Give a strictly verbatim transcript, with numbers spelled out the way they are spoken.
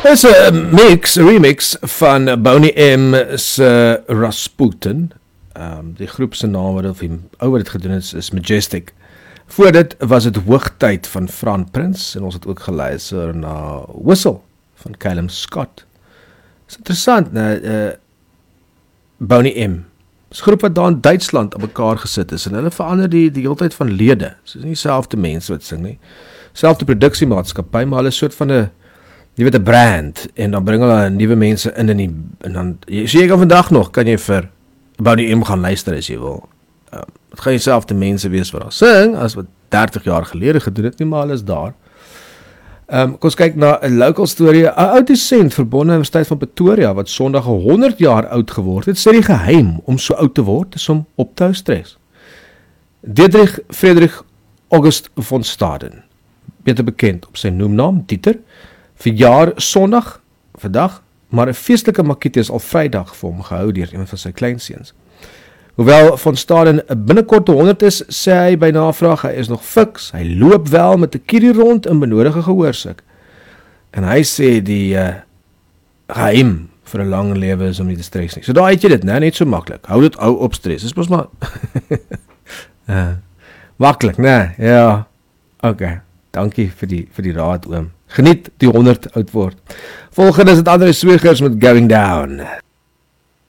Dit is 'n mix, 'n remix van Boney M se Rasputin. Um, die groep se naam wat of die ou wat dit gedoen het is, is Majestic. Voor dit was dit Hoogtyd van Fran Prince en ons het ook geluister na Whistle van Callum Scott. Dit is interessant, nou, uh, Boney M. Dis 'n groep wat daar in Duitsland op mekaar gesit is en hulle verander die die hele tyd van lede. So is nie selfde mense wat sing nie. Selfde produksiemaatskappy, maar hulle is soort van 'n jy weet 'n brand en dan bring hulle nuwe mense in in die en dan so jy kan vandag nog kan jy vir Boney M gaan luister as jy wil. Uh, het gaan jouselfde mense wees wat daar sing as wat dertig jaar gelede gedoen het nie, maar hulle is daar. Um, kom ons kyk na 'n local storie. 'n Ou dosent verbonde Universiteit van Pretoria wat Sondag honderd jaar oud geword het, sê die geheim om so oud te word is om op te hou stres. Dietrich Friedrich August von Staden, beter bekend op sy noemnaam Dieter, verjaar Sondag, vandag, maar 'n feestelike makiet is al Vrydag vir hom gehou deur een van sy kleinseuns. Hoewel von Staden binnekort honderd is, sê hy by navraag, hy is nog fiks, hy loop wel met 'n kierie rond en benodige gehoorsuk. En hy sê die uh, geheim vir 'n lang lewe is om nie te stres nie. So daar het jy dit, né? Net so maklik. Hou dit ou op stres. Dis mos maar uh, maklik, né? Ja. Okay. Dankie vir die vir die raad, oom. Geniet die honderd oud word. Volgende is dit Andre Swegers met Going Down.